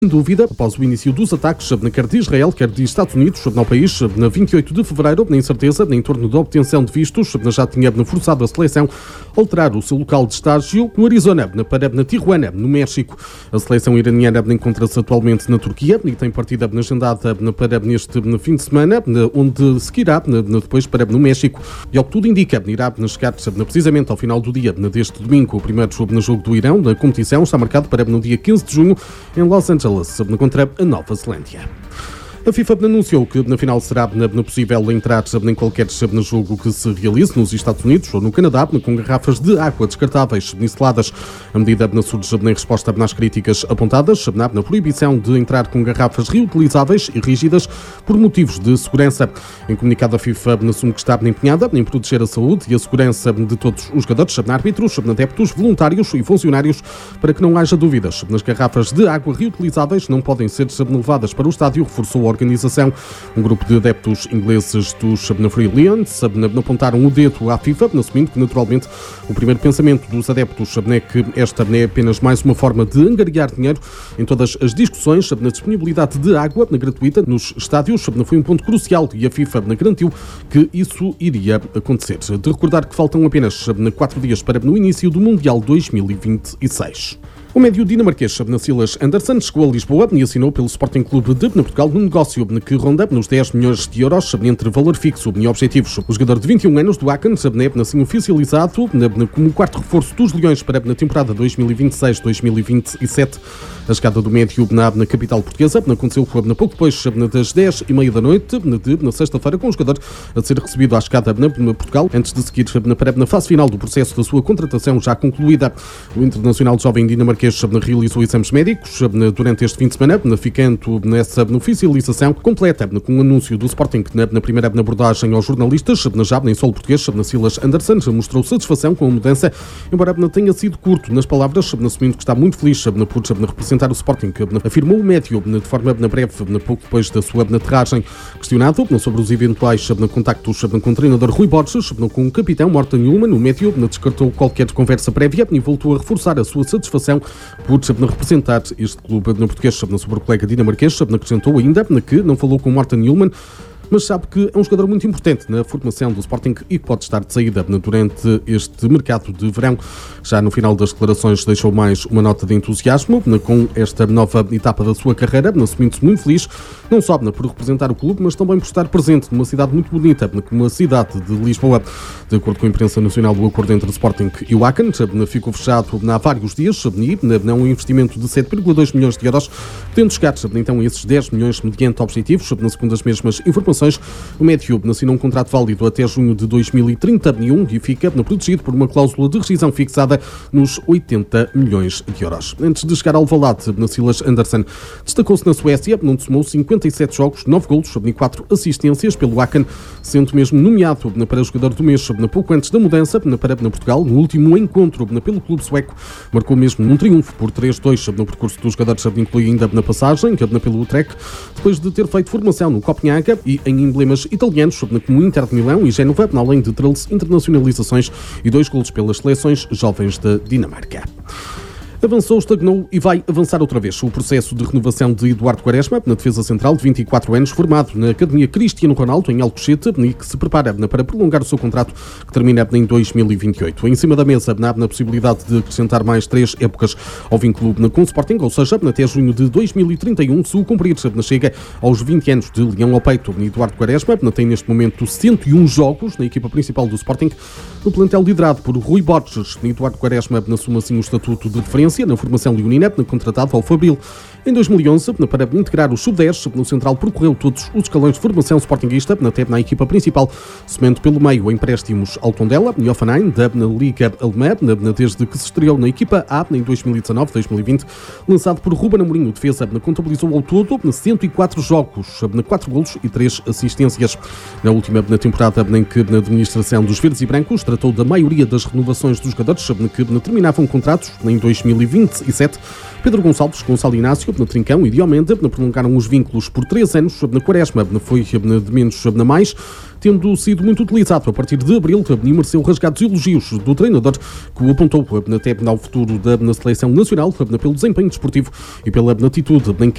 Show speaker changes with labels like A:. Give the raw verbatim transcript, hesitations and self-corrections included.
A: Sem dúvida, após o início dos ataques, quer de Israel, quer de Estados Unidos, no país, na vinte e oito de fevereiro, na incerteza em torno da obtenção de vistos, já tinha forçado a seleção a alterar o seu local de estágio no Arizona, para na Tijuana, no México. A seleção iraniana encontra-se atualmente na Turquia e tem partida agendada para neste fim de semana, onde seguirá depois para no México. E ao que tudo indica, irá chegar precisamente ao final do dia deste domingo. O primeiro jogo no jogo do Irão, na competição, está marcado para no dia quinze de junho, em Los Angeles, contra a Nova Zelândia. A FIFA anunciou que na final será possível entrar em qualquer jogo que se realize nos Estados Unidos ou no Canadá com garrafas de água descartáveis insuladas. A medida surge em resposta às críticas apontadas na proibição de entrar com garrafas reutilizáveis e rígidas por motivos de segurança. Em comunicado, a FIFA assume que está empenhada em proteger a saúde e a segurança de todos os jogadores, árbitros, adeptos, voluntários e funcionários, para que não haja dúvidas. As garrafas de água reutilizáveis não podem ser levadas para o estádio, reforçou a organização. Um grupo de adeptos ingleses dos Free Lions apontaram o dedo à FIFA, assumindo que naturalmente o primeiro pensamento dos adeptos é que esta é apenas mais uma forma de angariar dinheiro. Em todas as discussões, na disponibilidade de água gratuita nos estádios foi um ponto crucial e a FIFA garantiu que isso iria acontecer. De recordar que faltam apenas quatro dias para o início do Mundial dois mil e vinte e seis. O médio dinamarquês Silas Andersen chegou a Lisboa e assinou pelo Sporting Clube de Portugal num negócio que ronda nos dez milhões de euros entre valor fixo e objetivos. O jogador de vinte e um anos do Aachen é assim oficializado como o quarto reforço dos Leões para a temporada dois mil e vinte e seis dois mil e vinte e sete. A chegada do médio na, na capital portuguesa aconteceu pouco depois das dez e meia da noite de, na sexta-feira, com o jogador a ser recebido à chegada na, na Portugal, antes de seguir na, na fase final do processo da sua contratação já concluída. O internacional jovem dinamarquês realizou exames médicos durante este fim de semana, ficando nessa oficialização completa com o anúncio do Sporting na, na primeira abordagem aos jornalistas. Já em solo português, Silas Andersen mostrou satisfação com a mudança, embora tenha sido curto nas palavras, assumindo que está muito feliz por representar o Sporting, afirmou o médio de forma breve, pouco depois da sua aterragem. Questionado sobre os eventuais contactos com o treinador Rui Borges, com o capitão Morten Newman, o médio descartou qualquer conversa prévia e voltou a reforçar a sua satisfação por representar este clube no português. Sobre o colega dinamarquês, acrescentou ainda que não falou com Morten Newman, mas sabe que é um jogador muito importante na formação do Sporting e que pode estar de saída durante este mercado de verão. Já no final das declarações deixou mais uma nota de entusiasmo com esta nova etapa da sua carreira, assumindo-se muito feliz, não só por representar o clube, mas também por estar presente numa cidade muito bonita, como a cidade de Lisboa. De acordo com a imprensa nacional, o acordo entre o Sporting e o Aachen ficou fechado há vários dias e um investimento de sete vírgula dois milhões de euros, tendo chegar então a esses dez milhões mediante objetivos. Segundo as mesmas informações, o médio assinou um contrato válido até junho de dois mil e trinta e um e fica protegido por uma cláusula de rescisão fixada nos oitenta milhões de euros. Antes de chegar ao Alvalade, Silas Andersen destacou-se na Suécia, onde somou cinquenta e sete jogos, nove golos e quatro assistências pelo Aachen, sendo mesmo nomeado para jogador do mês pouco antes da mudança para Portugal. No último encontro pelo clube sueco, marcou mesmo um triunfo por três a dois no percurso dos jogadores, inclui ainda na passagem pelo Utrecht, depois de ter feito formação no Copenhaga e em emblemas italianos como Inter de Milão e Génova, além de treze internacionalizações e dois golos pelas seleções jovens da Dinamarca. Avançou, estagnou e vai avançar outra vez o processo de renovação de Eduardo Quaresma, na defesa central de vinte e quatro anos, formado na Academia Cristiano Ronaldo, em Alcochete, e que se prepara para prolongar o seu contrato, que termina em dois mil e vinte e oito. Em cima da mesa, na, na possibilidade de acrescentar mais três épocas ao vínculo com o Sporting, ou seja, até junho de dois mil e trinta e um, se o cumprir, chega aos vinte anos de leão ao peito. Eduardo Quaresma tem neste momento cento e um jogos na equipa principal do Sporting, no plantel liderado por Rui Borges. Eduardo Quaresma assume assim o estatuto de referência na formação leonina, contratado ao Fabril. Em dois mil e onze, para integrar o sub dez, no Central percorreu todos os escalões de formação sportinguista, até na equipa principal, somando pelo meio empréstimos ao Tondela e Hoffenheim, da Liga Alemã, desde que se estreou na equipa A em dois mil e dezanove dois mil e vinte. Lançado por Ruben Amorim, o defesa contabilizou ao todo cento e quatro jogos, quatro golos e três assistências. Na última temporada em que a administração dos verdes e brancos tratou da maioria das renovações dos jogadores que terminavam contratos em dois mil e vinte e sete, Pedro Gonçalves, Gonçalo Inácio, na Trincão e Diomende, prolongaram os vínculos por três anos. Na Quaresma foi de menos na mais, tendo sido muito utilizado a partir de abril e mereceu rasgados elogios do treinador, que o apontou até ao futuro da seleção nacional pelo desempenho desportivo e pela atitude em